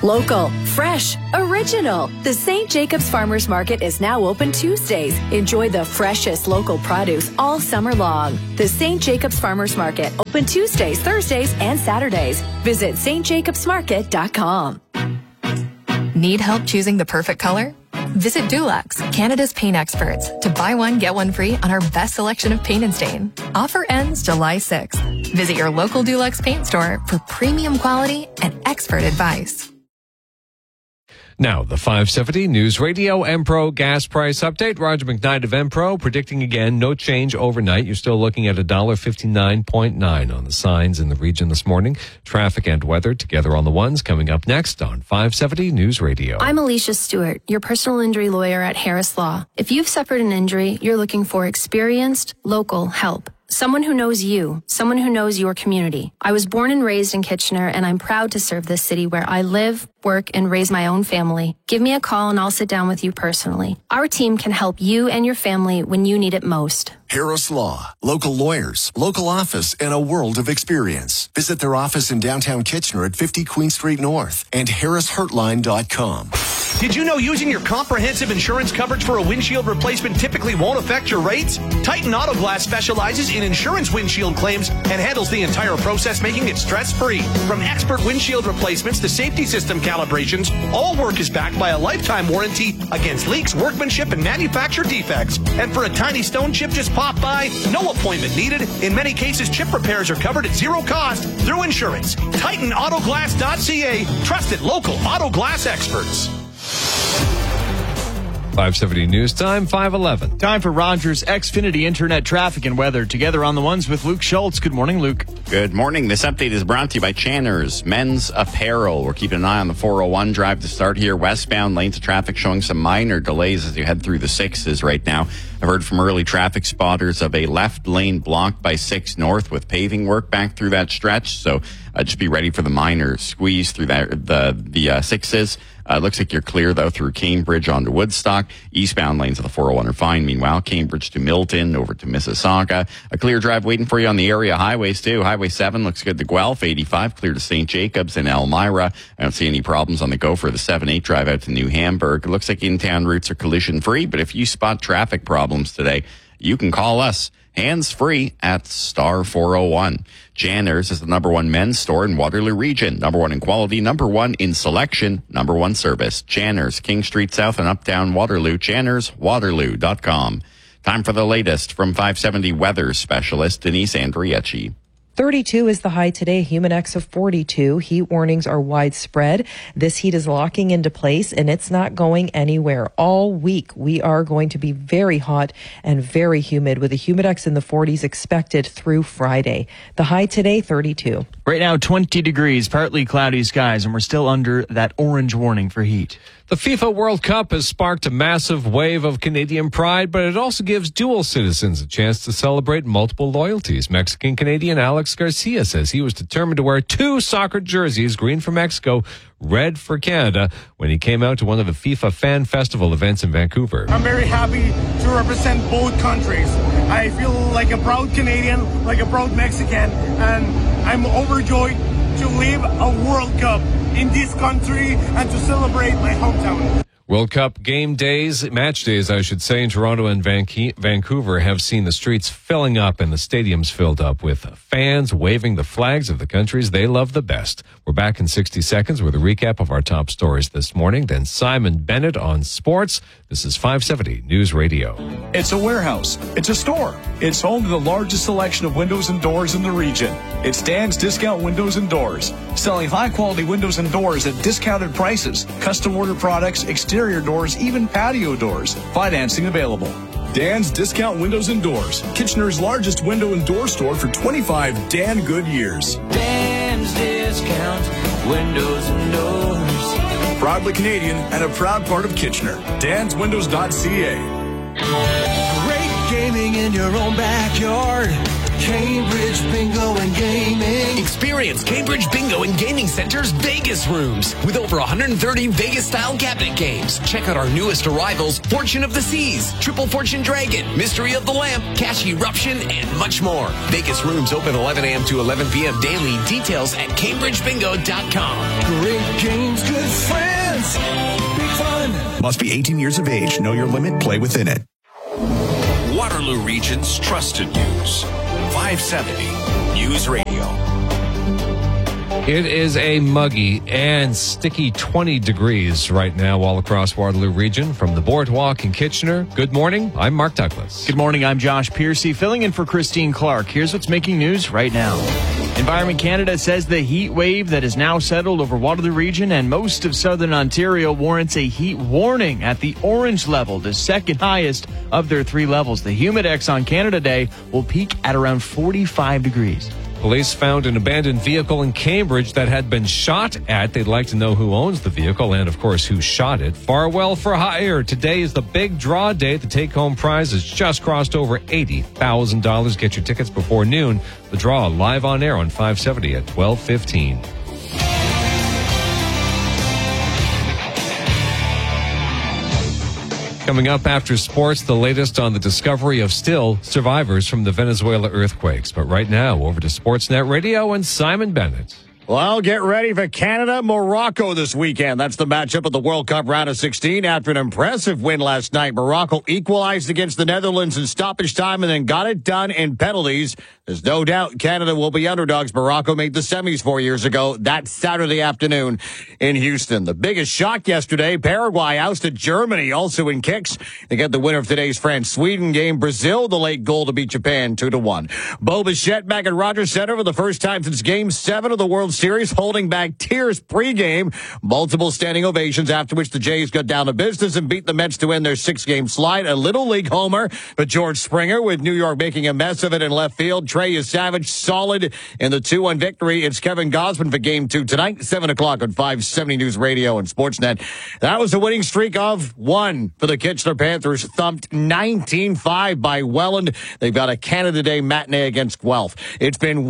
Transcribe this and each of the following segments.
Local, fresh, original. The St. Jacobs Farmers Market is now open Tuesdays. Enjoy the freshest local produce all summer long. The St. Jacobs Farmers Market, open Tuesdays, Thursdays, and Saturdays. Visit stjacobsmarket.com. Need help choosing the perfect color? Visit Dulux, Canada's paint experts, to buy one, get one free on our best selection of paint and stain. Offer ends July 6th. Visit your local Dulux paint store for premium quality and expert advice. Now, the 570 News Radio Empro gas price update. Roger McKnight of Empro predicting again no change overnight. You're still looking at $1.59.9 on the signs in the region this morning. Traffic and weather together on the ones coming up next on 570 News Radio. I'm Alicia Stewart, your personal injury lawyer at Harris Law. If you've suffered an injury, you're looking for experienced, local help. Someone who knows you, someone who knows your community. I was born and raised in Kitchener, and I'm proud to serve this city where I live, work, and raise my own family. Give me a call and I'll sit down with you personally. Our team can help you and your family when you need it most. Harris Law, local lawyers, local office, and a world of experience. Visit their office in downtown Kitchener at 50 Queen Street North and harrishurtline.com. Did you know using your comprehensive insurance coverage for a windshield replacement typically won't affect your rates? Titan Auto Glass specializes in insurance windshield claims and handles the entire process, making it stress-free. From expert windshield replacements to safety system calibrations, all work is backed by a lifetime warranty against leaks, workmanship, and manufacturer defects. And for a tiny stone chip just pop by, no appointment needed. In many cases, chip repairs are covered at zero cost through insurance. TitanAutoGlass.ca, trusted local auto glass experts. 570 News Time, 5:11. Time for Rogers Xfinity Internet Traffic and Weather. Together on the ones with Luke Schultz. Good morning, Luke. Good morning. This update is brought to you by Channers Men's Apparel. We're keeping an eye on the 401 drive to start here. Westbound lanes of traffic showing some minor delays as you head through the 6s right now. I've heard from early traffic spotters of a left lane blocked by 6 North with paving work back through that stretch. So just be ready for the minor squeeze through the 6s. Looks like you're clear, though, through Cambridge onto Woodstock. Eastbound lanes of the 401 are fine. Meanwhile, Cambridge to Milton, over to Mississauga. A clear drive waiting for you on the area highways, too. Highway 7 looks good to Guelph. 85 clear to St. Jacobs and Elmira. I don't see any problems on the go for the 7-8 drive out to New Hamburg. It looks like in-town routes are collision-free, but if you spot traffic problems today, you can call us hands-free at star 401. Janners is the #1 men's store in Waterloo Region. #1 in quality, #1 in selection, #1 service. Janners, King Street South and Uptown Waterloo. JannersWaterloo.com. Time for the latest from 570 weather specialist Denise Andriecci. 32 is the high today, Humidex of 42. Heat warnings are widespread. This heat is locking into place and it's not going anywhere. All week, we are going to be very hot and very humid with a Humidex in the 40s expected through Friday. The high today, 32. Right now, 20 degrees, partly cloudy skies, and we're still under that orange warning for heat. The FIFA World Cup has sparked a massive wave of Canadian pride, but it also gives dual citizens a chance to celebrate multiple loyalties. Mexican-Canadian Alex Garcia says he was determined to wear 2 soccer jerseys, green for Mexico, red for Canada, when he came out to one of the FIFA Fan Festival events in Vancouver. I'm very happy to represent both countries. I feel like a proud Canadian, like a proud Mexican, and I'm overjoyed to live a World Cup in this country and to celebrate my hometown. World Cup game days, match days, I should say, in Toronto and Vancouver have seen the streets filling up and the stadiums filled up with fans waving the flags of the countries they love the best. We're back in 60 seconds with a recap of our top stories this morning. Then Simon Bennett on sports. This is 570 News Radio. It's a warehouse. It's a store. It's home to the largest selection of windows and doors in the region. It's Dan's Discount Windows and Doors, selling high-quality windows and doors at discounted prices, custom-order products, exterior doors, even patio doors. Financing available. Dan's Discount Windows and Doors, Kitchener's largest window and door store for 25 Dan good years. Dan's Discount Windows and Doors. Proudly Canadian and a proud part of Kitchener. DansWindows.ca. Great gaming in your own backyard. Cambridge Bingo and Gaming. Experience Cambridge Bingo and Gaming Center's Vegas rooms with over 130 Vegas-style cabinet games. Check out our newest arrivals, Fortune of the Seas, Triple Fortune Dragon, Mystery of the Lamp, Cash Eruption, and much more. Vegas rooms open 11 a.m. to 11 p.m. daily. Details at CambridgeBingo.com. Great games, good friends, big fun. Must be 18 years of age. Know your limit. Play within it. Waterloo Region's trusted news. 570 News Radio. It is a muggy and sticky 20 degrees right now all across Waterloo Region. From the Boardwalk in Kitchener, good morning. I'm Mark Douglas. Good morning. I'm Josh Piercy, filling in for Christine Clark. Here's what's making news right now. Environment Canada says the heat wave that is now settled over Waterloo Region and most of southern Ontario warrants a heat warning at the orange level, the second highest of their 3 levels. The Humidex on Canada Day will peak at around 45 degrees. Police found an abandoned vehicle in Cambridge that had been shot at. They'd like to know who owns the vehicle and, of course, who shot it. Farwell for hire. Today is the big draw day. The take-home prize has just crossed over $80,000. Get your tickets before noon. The draw live on air on 570 at 12:15. Coming up after sports, the latest on the discovery of still survivors from the Venezuela earthquakes. But right now, over to Sportsnet Radio and Simon Bennett. Well, get ready for Canada-Morocco this weekend. That's the matchup of the World Cup round of 16. After an impressive win last night, Morocco equalized against the Netherlands in stoppage time and then got it done in penalties. There's no doubt Canada will be underdogs. Morocco made the semis 4 years ago. That Saturday afternoon in Houston. The biggest shock yesterday, Paraguay ousted Germany, also in kicks. They get the winner of today's France-Sweden game. Brazil, the late goal to beat Japan 2-1. Bo Bichette back at Rogers Center for the first time since Game 7 of the World Series, holding back tears pregame. Multiple standing ovations, after which the Jays got down to business and beat the Mets to end their 6-game slide. A Little League homer, but George Springer, with New York making a mess of it in left field. Trey Savage solid in the 2-1 victory. It's Kevin Gausman for Game 2 tonight, 7 o'clock on 570 News Radio and Sportsnet. That was a winning streak of 1 for the Kitchener Panthers, thumped 19-5 by Welland. They've got a Canada Day matinee against Guelph. It's been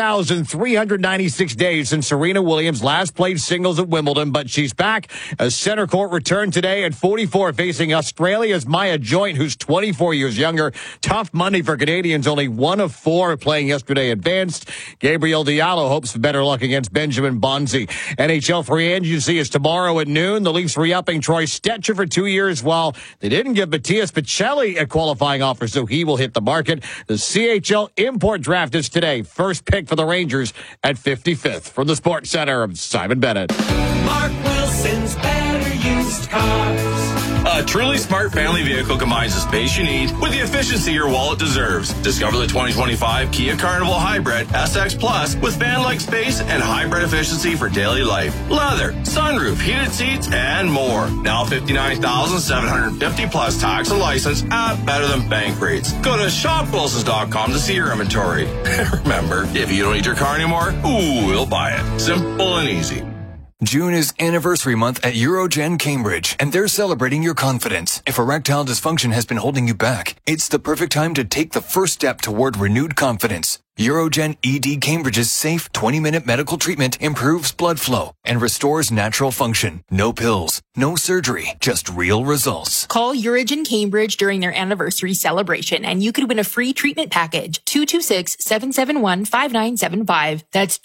1,396 days since Serena Williams last played singles at Wimbledon, but she's back. A center court return today at 44, facing Australia's Maya Joint, who's 24 years younger. Tough Monday for Canadians. Only 1 of 4 playing yesterday advanced. Gabriel Diallo hopes for better luck against Benjamin Bonzi. NHL free agency is tomorrow at noon. The Leafs re-upping Troy Stecher for 2 years, while they didn't give Matthias Picelli a qualifying offer, so he will hit the market. The CHL import draft is today. First pick for the Rangers at 55th. From the Sports Center, I'm Simon Bennett. Mark Wilson's Better Used Cars. A truly smart family vehicle combines the space you need with the efficiency your wallet deserves. Discover the 2025 Kia Carnival Hybrid SX Plus with van-like space and hybrid efficiency for daily life. Leather, sunroof, heated seats, and more. Now $59,750 plus tax and license at better than bank rates. Go to shopwilsons.com to see your inventory. Remember, if you don't need your car anymore, we'll buy it. Simple and easy. June is anniversary month at Eurogen Cambridge, and they're celebrating your confidence. If erectile dysfunction has been holding you back, it's the perfect time to take the first step toward renewed confidence. Eurogen ED Cambridge's safe 20-minute medical treatment improves blood flow and restores natural function. No pills, no surgery, just real results. Call Eurogen Cambridge during their anniversary celebration and you could win a free treatment package. 226-771-5975. That's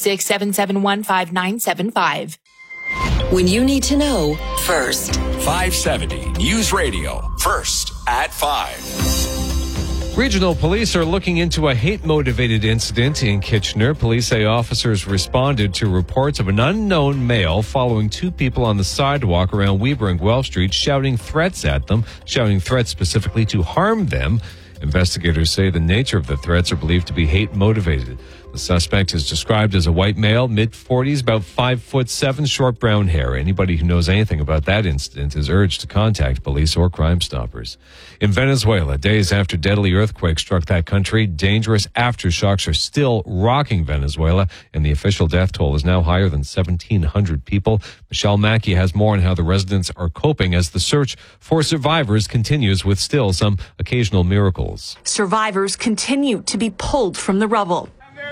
226-771-5975. When you need to know first. 570 News Radio. First at 5. Regional police are looking into a hate-motivated incident in Kitchener. Police say officers responded to reports of an unknown male following 2 people on the sidewalk around Weber and Guelph Street, shouting threats at them, shouting threats specifically to harm them. Investigators say the nature of the threats are believed to be hate-motivated. The suspect is described as a white male, mid-40s, about 5'7", short brown hair. Anybody who knows anything about that incident is urged to contact police or Crime Stoppers. In Venezuela, days after deadly earthquake struck that country, dangerous aftershocks are still rocking Venezuela, and the official death toll is now higher than 1,700 people. Michelle Mackey has more on how the residents are coping as the search for survivors continues with still some occasional miracles. Survivors continue to be pulled from the rubble.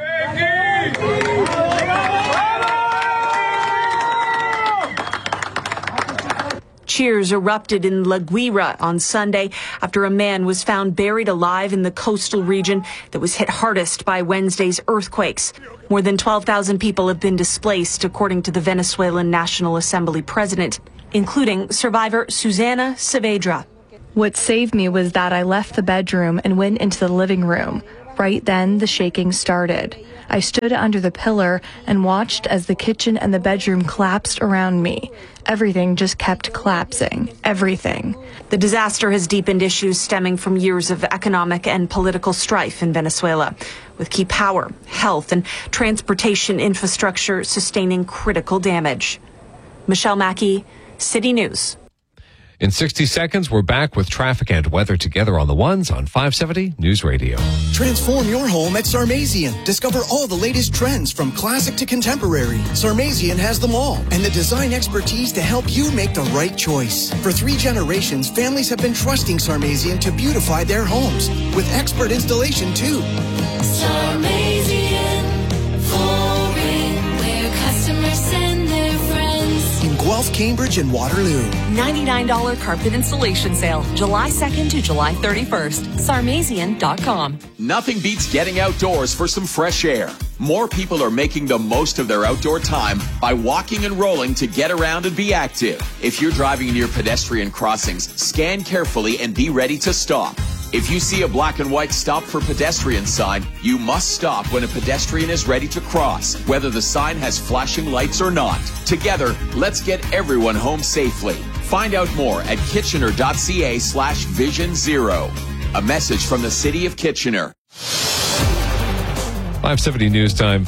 Cheers erupted in La Guira on Sunday after a man was found buried alive in the coastal region that was hit hardest by Wednesday's earthquakes. More than 12,000 people have been displaced, according to the Venezuelan National Assembly president, including survivor Susana Saavedra. What saved me was that I left the bedroom and went into the living room. Right then, the shaking started. I stood under the pillar and watched as the kitchen and the bedroom collapsed around me. Everything just kept collapsing. Everything. The disaster has deepened issues stemming from years of economic and political strife in Venezuela, with key power, health, and transportation infrastructure sustaining critical damage. Michelle Mackey, City News. In 60 seconds, we're back with traffic and weather together on the ones on 570 News Radio. Transform your home at Sarmazian. Discover all the latest trends from classic to contemporary. Sarmazian has them all and the design expertise to help you make the right choice. For 3 generations, families have been trusting Sarmazian to beautify their homes with expert installation too. Sarmazian Flooring, where customers send their friends. In Guelph, Cambridge, and Waterloo. $99 carpet installation sale, July 2nd to July 31st. Sarmazian.com. Nothing beats getting outdoors for some fresh air. More people are making the most of their outdoor time by walking and rolling to get around and be active. If you're driving near pedestrian crossings, scan carefully and be ready to stop. If you see a black and white stop for pedestrian sign, you must stop when a pedestrian is ready to cross, whether the sign has flashing lights or not. Together, let's get everyone home safely. Find out more at kitchener.ca/Vision Zero. A message from the City of Kitchener. 570 News Time,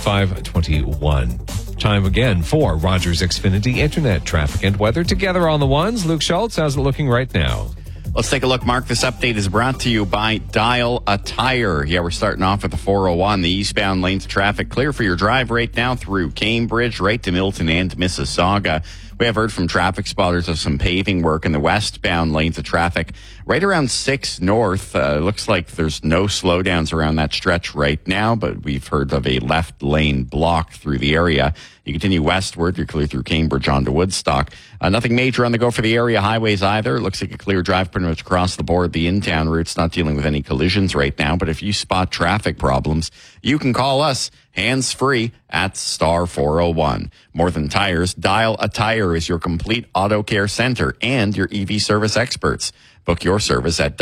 5:21. Time again for Rogers Xfinity Internet traffic and weather together on the ones. Luke Schultz, how's it looking right now? Let's take a look, Mark. This update is brought to you by Dial a Tire. Yeah, we're starting off with the 401. The eastbound lanes of traffic clear for your drive right now through Cambridge, right to Milton and Mississauga. We have heard from traffic spotters of some paving work in the westbound lanes of traffic right around 6 North. Looks like there's no slowdowns around that stretch right now, but we've heard of a left lane block through the area. You continue westward, you're clear through Cambridge onto Woodstock. Nothing major on the go for the area highways either. Looks like a clear drive pretty much across the board. The in-town route's not dealing with any collisions right now, but if you spot traffic problems, you can call us hands-free at star 401. More than tires, Dial a Tire is your complete auto care center and your EV service experts. Book your service at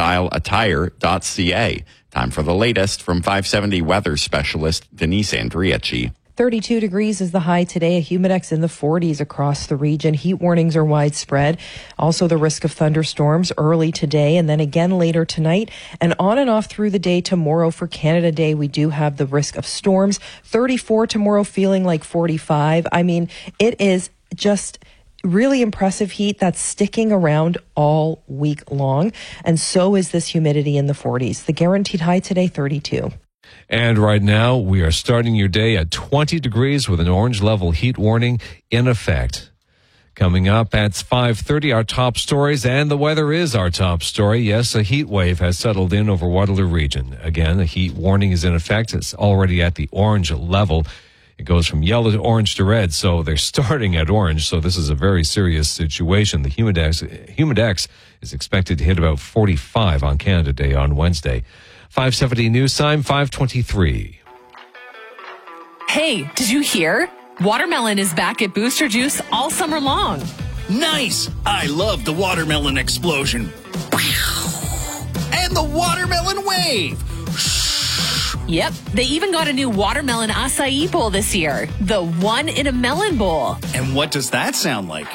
dialatire.ca. Time for the latest from 570 weather specialist Denise Andriachi. 32 degrees is the high today, a humidex in the 40s across the region. Heat warnings are widespread. Also the risk of thunderstorms early today and then again later tonight. And off through the day tomorrow for Canada Day, we do have the risk of storms. 34 tomorrow, feeling like 45. I mean, it is just really impressive heat that's sticking around all week long. And so is this humidity in the 40s. The guaranteed high today, 32. And right now, we are starting your day at 20 degrees with an orange level heat warning in effect. Coming up at 5:30, our top stories, and the weather is our top story. Yes, a heat wave has settled in over Waterloo region. Again, a heat warning is in effect. It's already at the orange level. It goes from yellow to orange to red, so they're starting at orange. So this is a very serious situation. The humidex is expected to hit about 45 on Canada Day on Wednesday. 570 News Time, 5:23. Hey, did you hear? Watermelon is back at Booster Juice all summer long. Nice! I love the watermelon explosion. And the watermelon wave. Yep, they even got a new watermelon acai bowl this year. The one in a melon bowl. And what does that sound like?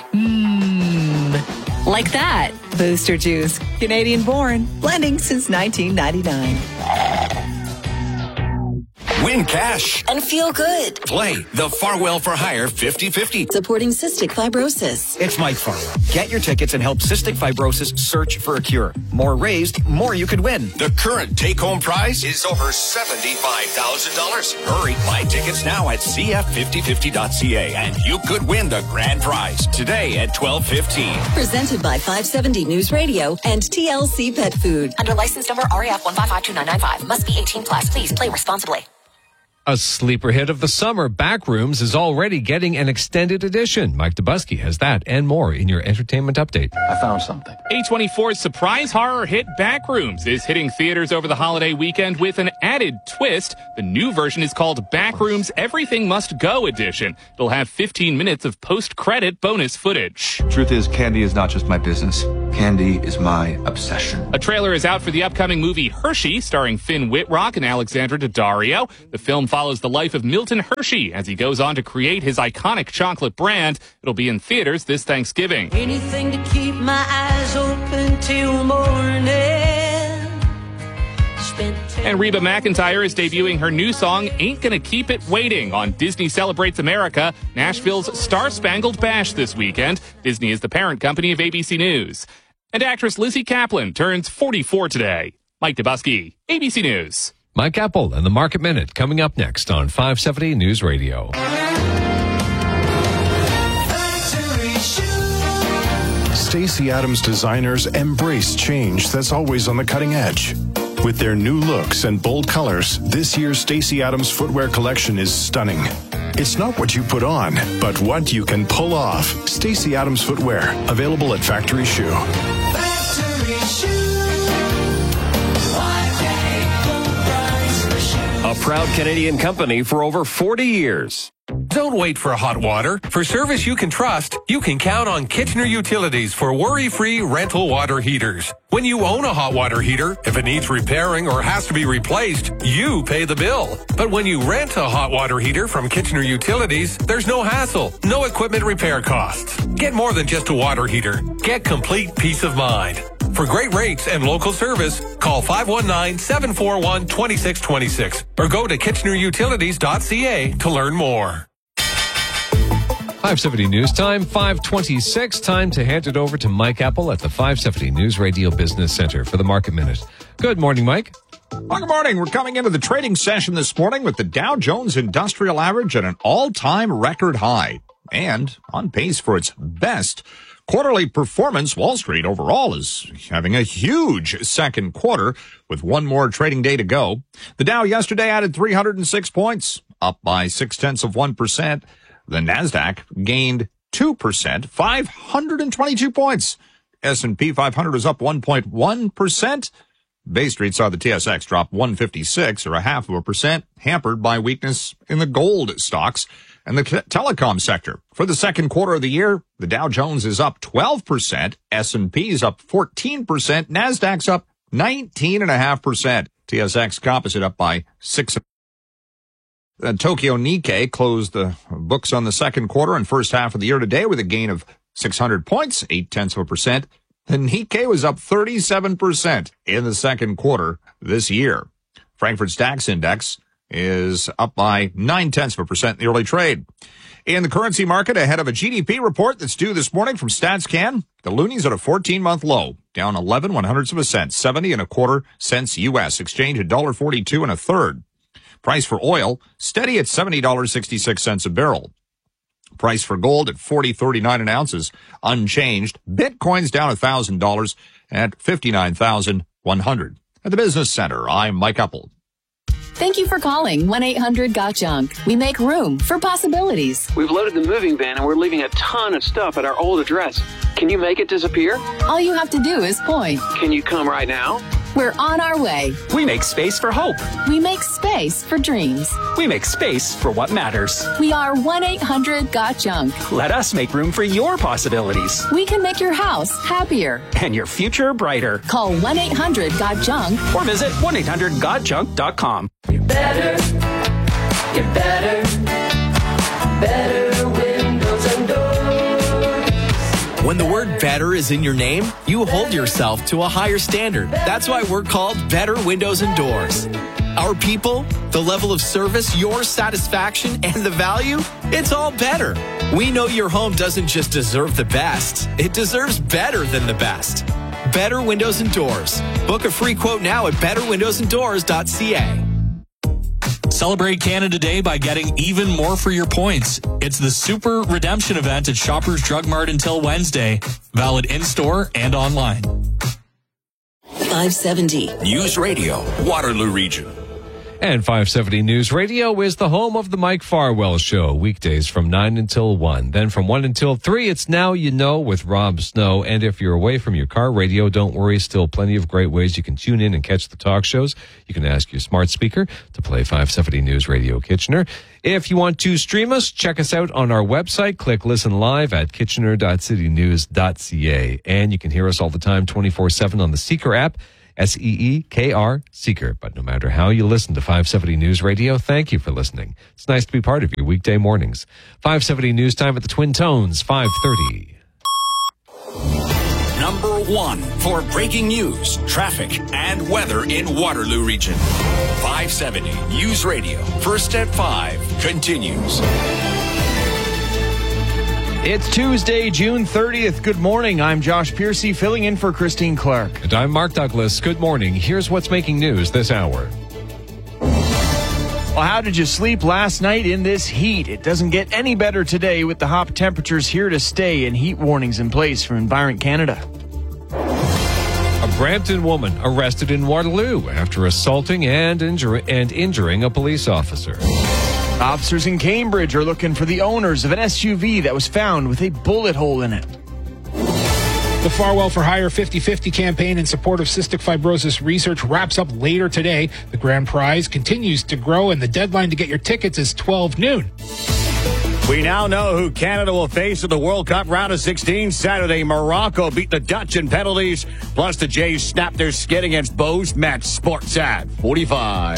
Like that. Booster Juice, Canadian born, blending since 1999. Win cash. And feel good. Play the Farwell for Hire 50-50. Supporting cystic fibrosis. It's Mike Farwell. Get your tickets and help cystic fibrosis search for a cure. More raised, more you could win. The current take-home prize is over $75,000. Hurry, buy tickets now at cf5050.ca and you could win the grand prize today at 12:15. Presented by 570 News Radio and TLC Pet Food. Under license number RAF 1552995. Must be 18 plus. Please play responsibly. A sleeper hit of the summer, Backrooms, is already getting an extended edition. Mike Dubusky has that and more in your entertainment update. I found something. A24's surprise horror hit Backrooms is hitting theaters over the holiday weekend with an added twist. The new version is called Backrooms Everything Must Go Edition. It'll have 15 minutes of post-credit bonus footage. Truth is, candy is not just my business. Candy is my obsession. A trailer is out for the upcoming movie Hershey, starring Finn Wittrock and Alexandra Daddario. The film follows the life of Milton Hershey as he goes on to create his iconic chocolate brand. It'll be in theaters this Thanksgiving. Anything to keep my eyes open till morning. And Reba McEntire is debuting her new song, Ain't Gonna Keep It Waiting, on Disney Celebrates America, Nashville's Star-Spangled Bash this weekend. Disney is the parent company of ABC News. And actress Lizzie Kaplan turns 44 today. Mike Dubusky, ABC News. Mike Apple and the Market Minute coming up next on 570 News Radio. Stacey Adams designers embrace change that's always on the cutting edge. With their new looks and bold colors, this year's Stacey Adams footwear collection is stunning. It's not what you put on, but what you can pull off. Stacey Adams footwear, available at Factory Shoe. Factory Shoe. A proud Canadian company for over 40 years. Don't wait for hot water. For service you can trust, you can count on Kitchener Utilities for worry-free rental water heaters. When you own a hot water heater, if it needs repairing or has to be replaced, you pay the bill. But when you rent a hot water heater from Kitchener Utilities, there's no hassle, no equipment repair costs. Get more than just a water heater. Get complete peace of mind. For great rates and local service, call 519-741-2626 or go to kitchenerutilities.ca to learn more. 570 News Time, 5:26. Time to hand it over to Mike Apple at the 570 News Radio Business Center for the Market Minute. Good morning, Mike. Well, good morning. We're coming into the trading session this morning with the Dow Jones Industrial Average at an all-time record high and on pace for its best quarterly performance. Wall Street overall is having a huge second quarter with one more trading day to go. The Dow yesterday added 306 points, up by 0.6%. The Nasdaq gained 2%, 522 points. S&P 500 was up 1.1%. Bay Street saw the TSX drop 156 or 0.5%, hampered by weakness in the gold stocks and the telecom sector. For the second quarter of the year, the Dow Jones is up 12%, S&P is up 14%, Nasdaq's up 19.5%. TSX Composite up by 6%. Tokyo Nikkei closed the books on the second quarter and first half of the year today with a gain of 600 points, 0.8%. The Nikkei was up 37% in the second quarter this year. Frankfurt's DAX index is up by 0.9% in the early trade. In the currency market, ahead of a GDP report that's due this morning from StatsCan, the loonie's at a 14-month low, down 11/100 cents, 70.25 cents U.S. Exchange at $1.42 1/3. Price for oil steady at $70.66 a barrel. Price for gold at $40.39 an ounce is unchanged. Bitcoin's down $1,000 at $59,100. At the Business Center, I'm Mike Apple. Thank you for calling 1-800-GOT-JUNK. We make room for possibilities. We've loaded the moving van and we're leaving a ton of stuff at our old address. Can you make it disappear? All you have to do is point. Can you come right now? We're on our way. We make space for hope. We make space for dreams. We make space for what matters. We are 1-800-GOT-JUNK. Let us make room for your possibilities. We can make your house happier. And your future brighter. Call 1-800-GOT-JUNK. Or visit 1-800-GOT-JUNK.com. You're better. You're better. Better windows and doors. When the word better is in your name, you hold yourself to a higher standard. That's why we're called Better Windows and Doors. Our people, the level of service, your satisfaction, and the value, it's all better. We know your home doesn't just deserve the best, it deserves better than the best. Better Windows and Doors. Book a free quote now at betterwindowsanddoors.ca. Celebrate Canada Day by getting even more for your points. It's the Super Redemption event at Shoppers Drug Mart until Wednesday. Valid in-store and online. 570 News Radio, Waterloo Region. And 570 News Radio is the home of the Mike Farwell Show, weekdays from 9 until 1. Then from 1 until 3, it's Now You Know with Rob Snow. And if you're away from your car radio, don't worry, still plenty of great ways you can tune in and catch the talk shows. You can ask your smart speaker to play 570 News Radio Kitchener. If you want to stream us, check us out on our website. Click Listen Live at kitchener.citynews.ca. And you can hear us all the time, 24/7 on the Seeker app. SEEKR, Seeker. But no matter how you listen to 570 News Radio, thank you for listening. It's nice to be part of your weekday mornings. 570 News Time at the Twin Tones, 5:30. Number 1 for breaking news, traffic, and weather in Waterloo Region. 570 News Radio, first at 5, continues. It's Tuesday, June 30th. Good morning. I'm Josh Piercy, filling in for Christine Clark. And I'm Mark Douglas. Good morning. Here's what's making news this hour. Well, how did you sleep last night in this heat? It doesn't get any better today with the hot temperatures here to stay and heat warnings in place for Environment Canada. A Brampton woman arrested in Waterloo after assaulting and injuring a police officer. Officers in Cambridge are looking for the owners of an SUV that was found with a bullet hole in it. The Farwell for Hire 50/50 campaign in support of cystic fibrosis research wraps up later today. The grand prize continues to grow, and the deadline to get your tickets is 12 noon. We now know who Canada will face at the World Cup round of 16 Saturday. Morocco beat the Dutch in penalties. Plus, the Jays snapped their skid against Bows Met. Sports at 45.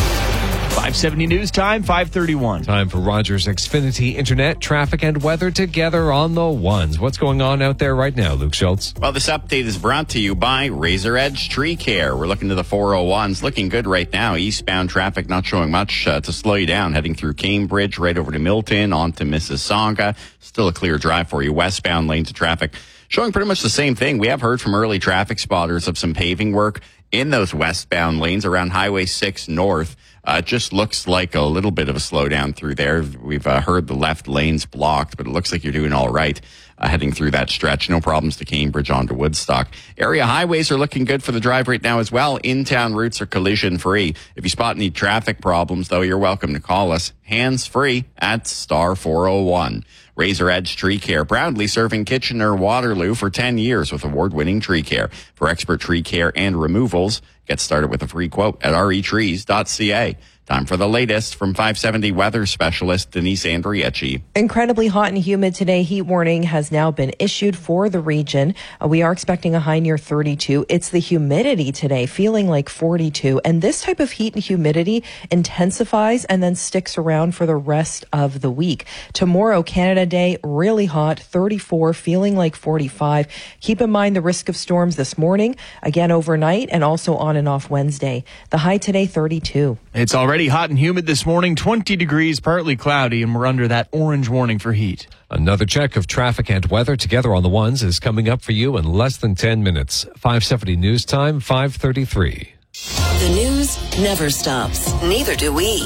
570 News Time, 5:31. Time for Rogers Xfinity Internet, traffic, and weather together on the ones. What's going on out there right now, Luke Schultz? Well, this update is brought to you by Razor Edge Tree Care. We're looking to the 401s. Looking good right now. Eastbound traffic not showing much to slow you down. Heading through Cambridge, right over to Milton, on to Mississauga. Still a clear drive for you. Westbound lanes of traffic showing pretty much the same thing. We have heard from early traffic spotters of some paving work in those westbound lanes around Highway 6 North. It just looks like a little bit of a slowdown through there. We've heard the left lanes blocked, but it looks like you're doing all right heading through that stretch. No problems to Cambridge onto Woodstock. Area highways are looking good for the drive right now as well. In-town routes are collision-free. If you spot any traffic problems, though, you're welcome to call us hands-free at star 401. Razor Edge Tree Care, proudly serving Kitchener-Waterloo for 10 years with award-winning tree care. For expert tree care and removals, get started with a free quote at retrees.ca. Time for the latest from 570 weather specialist Denise Andriecci. Incredibly hot and humid today. Heat warning has now been issued for the region. We are expecting a high near 32. It's the humidity today, feeling like 42. And this type of heat and humidity intensifies and then sticks around for the rest of the week. Tomorrow, Canada Day, really hot, 34, feeling like 45. Keep in mind the risk of storms this morning, again overnight, and also on and off Wednesday. The high today, 32. It's already hot and humid this morning, 20 degrees, partly cloudy, and we're under that orange warning for heat. Another check of traffic and weather together on the ones is coming up for you in less than 10 minutes. 570 News Time, 5:33. The news never stops. Neither do we.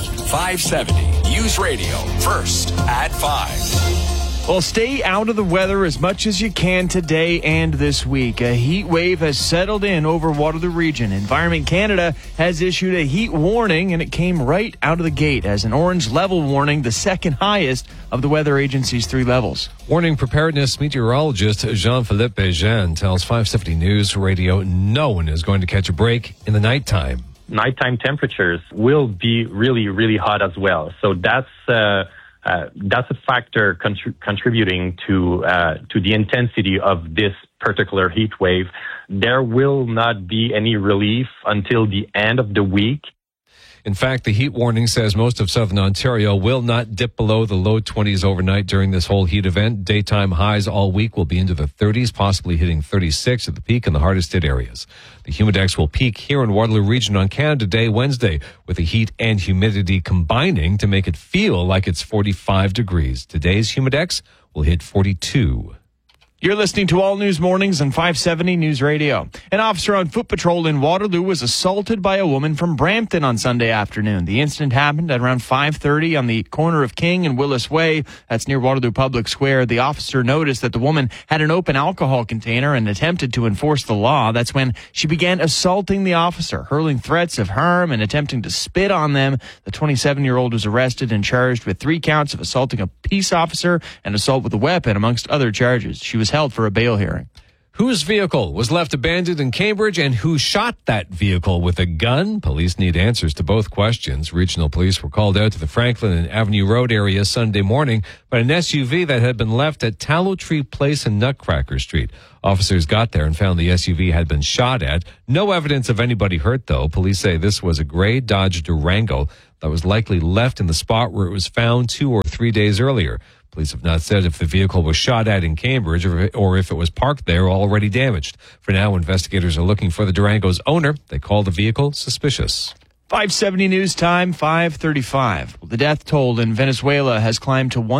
570 News Radio, first at 5. Well, stay out of the weather as much as you can today and this week. A heat wave has settled in over Waterloo Region. Environment Canada has issued a heat warning, and it came right out of the gate as an orange level warning, the second highest of the weather agency's 3 levels. Warning preparedness meteorologist Jean-Philippe Jean tells 570 News Radio no one is going to catch a break in the nighttime. Nighttime temperatures will be really, really hot as well. So that's a factor contributing to the intensity of this particular heat wave. There will not be any relief until the end of the week. In fact, the heat warning says most of southern Ontario will not dip below the low 20s overnight during this whole heat event. Daytime highs all week will be into the 30s, possibly hitting 36 at the peak in the hardest hit areas. The humidex will peak here in Waterloo Region on Canada Day, Wednesday, with the heat and humidity combining to make it feel like it's 45 degrees. Today's humidex will hit 42. You're listening to All News Mornings on 570 News Radio. An officer on foot patrol in Waterloo was assaulted by a woman from Brampton on Sunday afternoon. The incident happened at around 5:30 on the corner of King and Willis Way. That's near Waterloo Public Square. The officer noticed that the woman had an open alcohol container and attempted to enforce the law. That's when she began assaulting the officer, hurling threats of harm and attempting to spit on them. The 27-year-old was arrested and charged with 3 counts of assaulting a peace officer and assault with a weapon, amongst other charges. She was held for a bail hearing. Whose vehicle was left abandoned in Cambridge and who shot that vehicle with a gun? Police need answers to both questions. Regional police were called out to the Franklin and Avenue Road area Sunday morning by an SUV that had been left at Tallow Tree Place and Nutcracker Street. Officers got there and found the SUV had been shot at. No evidence of anybody hurt, though. Police say this was a gray Dodge Durango that was likely left in the spot where it was found 2 or 3 days earlier. Police have not said if the vehicle was shot at in Cambridge or if it was parked there already damaged. For now, investigators are looking for the Durango's owner. They call the vehicle suspicious. 570 News Time, 5:35. The death toll in Venezuela has climbed to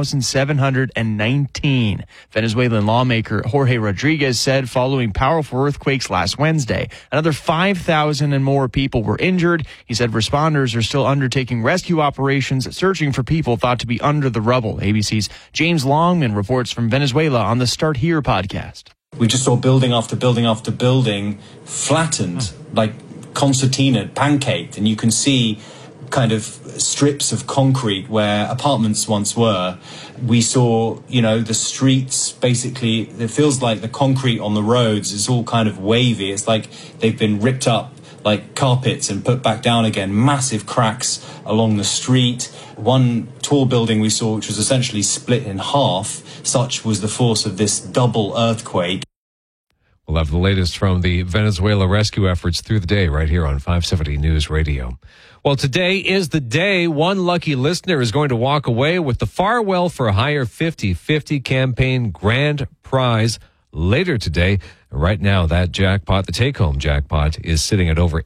1,719. Venezuelan lawmaker Jorge Rodriguez said following powerful earthquakes last Wednesday, another 5,000 and more people were injured. He said responders are still undertaking rescue operations, searching for people thought to be under the rubble. ABC's James Longman reports from Venezuela on the Start Here podcast. We just saw building after building after building flattened, like concertina, pancaked, and you can see kind of strips of concrete where apartments once were. We saw, the streets, basically, it feels like the concrete on the roads is all kind of wavy. It's like they've been ripped up like carpets and put back down again. Massive cracks along the street. One tall building we saw, which was essentially split in half. Such was the force of this double earthquake. We'll have the latest from the Venezuela rescue efforts through the day right here on 570 News Radio. Well, today is the day one lucky listener is going to walk away with the Farwell for Hire 50/50 campaign grand prize later today. Right now, that jackpot, the take-home jackpot, is sitting at over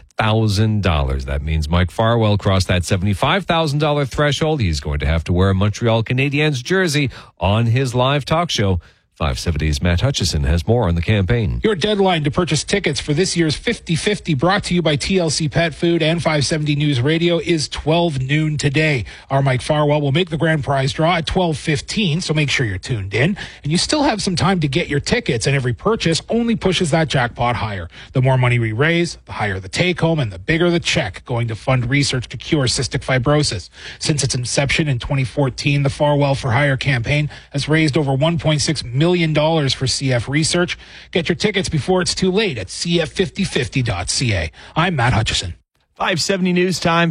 $80,000. That means Mike Farwell crossed that $75,000 threshold. He's going to have to wear a Montreal Canadiens jersey on his live talk show. 570's Matt Hutchison has more on the campaign. Your deadline to purchase tickets for this year's 50/50, brought to you by TLC Pet Food and 570 News Radio, is 12 noon today. Our Mike Farwell will make the grand prize draw at 12:15, so make sure you're tuned in. And you still have some time to get your tickets, and every purchase only pushes that jackpot higher. The more money we raise, the higher the take-home, and the bigger the check going to fund research to cure cystic fibrosis. Since its inception in 2014, the Farwell for Hire campaign has raised over $1.6 million for CF research. Get your tickets before it's too late at cf5050.ca. I'm Matt Hutchison. 570 News Time,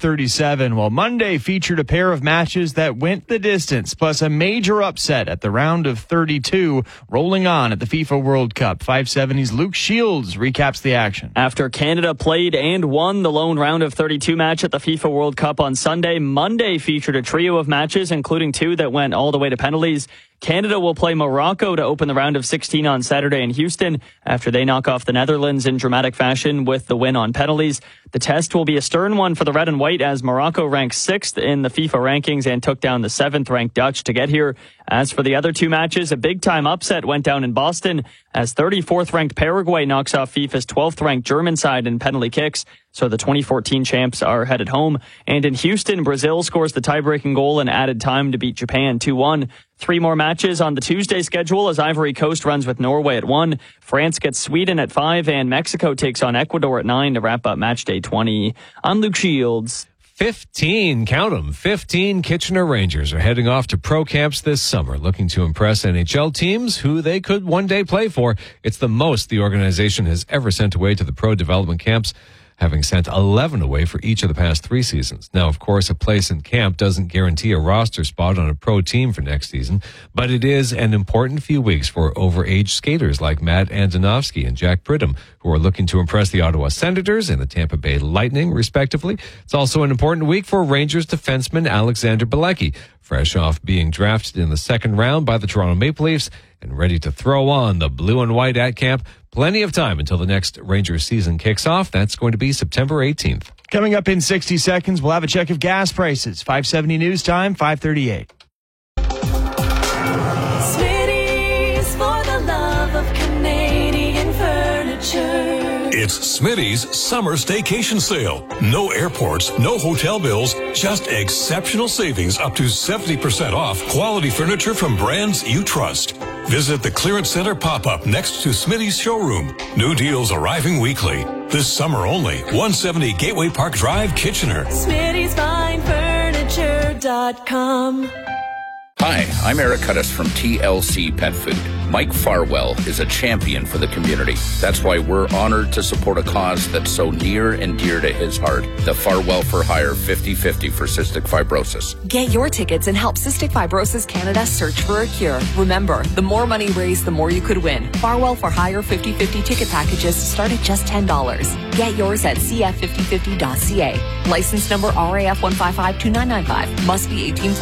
5:37. Well, Monday featured a pair of matches that went the distance, plus a major upset at the round of 32, rolling on at the FIFA World Cup. 570's Luke Shields recaps the action. After Canada played and won the lone round of 32 match at the FIFA World Cup on Sunday, Monday featured a trio of matches, including 2 that went all the way to penalties. Canada will play Morocco to open the round of 16 on Saturday in Houston after they knock off the Netherlands in dramatic fashion with the win on penalties. The test will be a stern one for the red and white as Morocco ranks 6th in the FIFA rankings and took down the 7th-ranked Dutch to get here. As for the other 2 matches, a big-time upset went down in Boston as 34th-ranked Paraguay knocks off FIFA's 12th-ranked German side in penalty kicks. So the 2014 champs are headed home. And in Houston, Brazil scores the tie-breaking goal in added time to beat Japan 2-1. 3 more matches on the Tuesday schedule as Ivory Coast runs with Norway at 1. France gets Sweden at 5, and Mexico takes on Ecuador at 9 to wrap up match day 20. I'm Luke Shields. 15, count them, 15 Kitchener Rangers are heading off to pro camps this summer, looking to impress NHL teams who they could one day play for. It's the most the organization has ever sent away to the pro development camps. having sent 11 away for each of the past 3 seasons. Now, of course, a place in camp doesn't guarantee a roster spot on a pro team for next season, but it is an important few weeks for overage skaters like Matt Andonovski and Jack Pridham, who are looking to impress the Ottawa Senators and the Tampa Bay Lightning, respectively. It's also an important week for Rangers defenseman Alexander Bilecki, fresh off being drafted in the second round by the Toronto Maple Leafs and ready to throw on the blue and white at camp. Plenty of time until the next Rangers season kicks off. That's going to be September 18th. Coming up in 60 seconds, we'll have a check of gas prices. 570 news time, 5:38. Smitty's for the love of Canadian furniture. It's Smitty's summer staycation sale. No airports, no hotel bills, just exceptional savings up to 70% off quality furniture from brands you trust. Visit the Clearance Center pop-up next to Smitty's showroom. New deals arriving weekly. This summer only. 170 Gateway Park Drive, Kitchener. Smitty'sFineFurniture.com. Hi, I'm Eric Cuttis from TLC Pet Food. Mike Farwell is a champion for the community. That's why we're honored to support a cause that's so near and dear to his heart. The Farwell for Hire 50/50 for cystic fibrosis. Get your tickets and help Cystic Fibrosis Canada search for a cure. Remember, the more money raised, the more you could win. Farwell for Hire 50/50 ticket packages start at just $10. Get yours at cf5050.ca. License number RAF 1552995. Must be 18+.